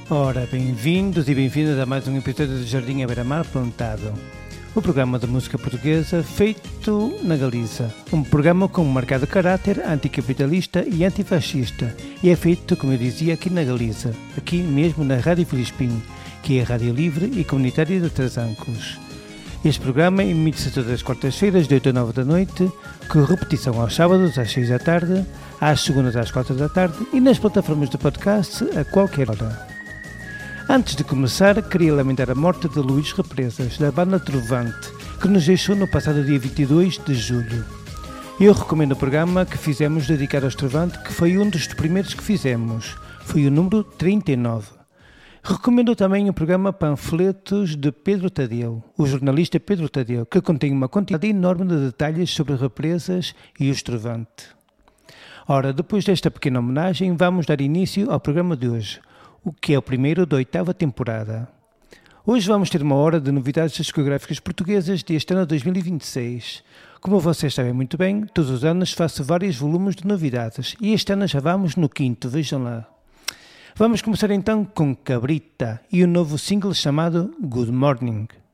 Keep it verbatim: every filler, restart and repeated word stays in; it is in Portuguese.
Ora, bem-vindos e bem-vindas a mais um episódio do Jardim à Beira-Mar Plantado, o programa de música portuguesa feito na Galiza. Um programa com um marcado caráter anticapitalista e antifascista, e é feito, como eu dizia, aqui na Galiza, aqui mesmo na Rádio Filispim, que é a rádio livre e comunitária de Trasancos. Este programa emite-se todas as quartas-feiras de oito a nove da noite, com repetição aos sábados às seis da tarde, às segundas às quatro da tarde e nas plataformas de podcast a qualquer hora. Antes de começar, queria lamentar a morte de Luís Represas, da banda Trovante, que nos deixou no passado dia vinte e dois de julho. Eu recomendo o programa que fizemos dedicado aos Trovante, que foi um dos primeiros que fizemos. Foi o número trinta e nove. Recomendo também o programa Panfletos de Pedro Tadeu, o jornalista Pedro Tadeu, que contém uma quantidade enorme de detalhes sobre Represas e os Trovante. Ora, depois desta pequena homenagem, vamos dar início ao programa de hoje, o que é o primeiro da oitava temporada. Hoje vamos ter uma hora de novidades discográficas portuguesas deste ano dois mil e vinte e seis. Como vocês sabem muito bem, todos os anos faço vários volumes de novidades e este ano já vamos no quinto, vejam lá. Vamos começar então com Cabrita e o novo single chamado Good Morning.